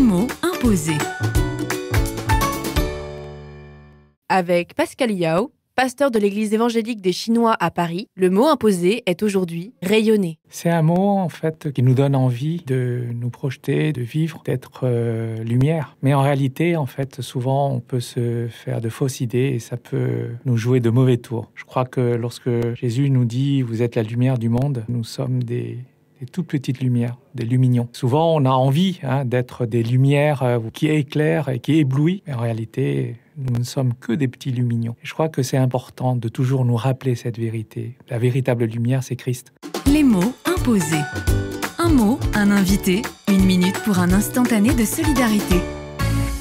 mots imposés. Avec Pascal Yao, pasteur de l'église évangélique des Chinois à Paris, le mot imposé est aujourd'hui rayonner. C'est un mot en fait qui nous donne envie de nous projeter, de vivre, d'être lumière. Mais en réalité, en fait, souvent on peut se faire de fausses idées et ça peut nous jouer de mauvais tours. Je crois que lorsque Jésus nous dit « Vous êtes la lumière du monde », nous sommes des toutes petites lumières, des lumignons. Souvent, on a envie d'être des lumières qui éclairent et qui éblouissent. Mais en réalité, nous ne sommes que des petits lumignons. Et je crois que c'est important de toujours nous rappeler cette vérité. La véritable lumière, c'est Christ. Les mots imposés. Un mot, un invité, 1 minute pour un instantané de solidarité.